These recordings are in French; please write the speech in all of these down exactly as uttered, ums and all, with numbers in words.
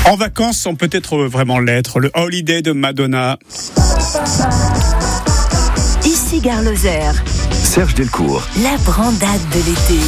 En vacances sans peut-être vraiment l'être, le Holiday de Madonna. Ici Gare Lozère. Serge Delcourt. La brandade de l'été.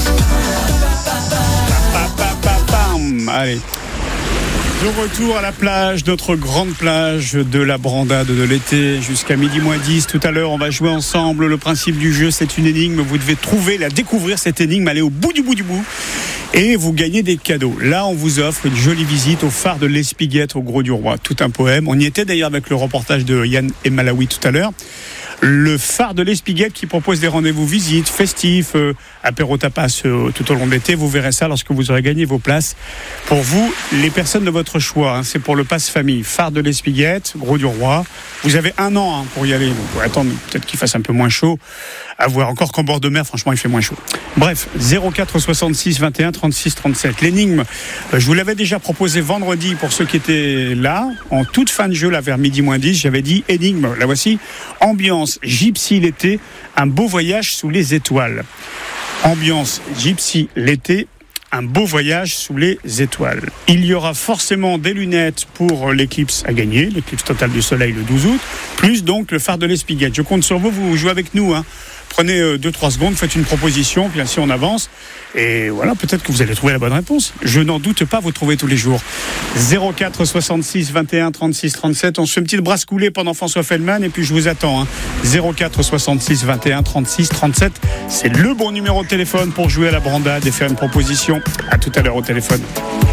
Pa, pa, pa, pam. Allez. De retour à la plage, notre grande plage de la brandade de l'été jusqu'à midi moins dix. Tout à l'heure, on va jouer ensemble. Le principe du jeu, c'est une énigme. Vous devez trouver, la découvrir, cette énigme, aller au bout du bout du bout. Et vous gagnez des cadeaux. Là, on vous offre une jolie visite au phare de l'Espiguette au Grau du Roi. Tout un poème. On y était d'ailleurs avec le reportage de Yann et Malawi tout à l'heure. Le phare de l'Espiguette qui propose des rendez-vous visites, festifs, euh, apéro tapas euh, tout au long de l'été. Vous verrez ça lorsque vous aurez gagné vos places. Pour vous, les personnes de votre choix, hein, c'est pour le passe famille. Phare de l'Espiguette, Grau du Roi. Vous avez un an hein, pour y aller. Vous pouvez attendre peut-être qu'il fasse un peu moins chaud. À voir encore qu'en bord de mer, franchement, il fait moins chaud. Bref, zéro quatre soixante-six vingt et un trente-six trente-sept. L'énigme, euh, je vous l'avais déjà proposé vendredi pour ceux qui étaient là. En toute fin de jeu, là, vers midi moins dix, j'avais dit énigme. La voici. Ambiance gypsy l'été, un beau voyage sous les étoiles. Ambiance gypsy l'été, un beau voyage sous les étoiles. Il y aura forcément des lunettes pour l'éclipse à gagner, l'éclipse totale du soleil le douze août, plus donc le phare de l'Espiguette. Je compte sur vous, vous jouez avec nous, hein. Prenez deux trois secondes, faites une proposition, puis ainsi on avance. Et voilà, peut-être que vous allez trouver la bonne réponse. Je n'en doute pas, vous trouvez tous les jours. zéro quatre soixante-six vingt et un trente-six trente-sept. On se fait une petite brasse coulée pendant François Feldman et puis je vous attends. Hein. zéro quatre soixante-six vingt et un trente-six trente-sept. C'est le bon numéro de téléphone pour jouer à la brandade et faire une proposition. À tout à l'heure au téléphone.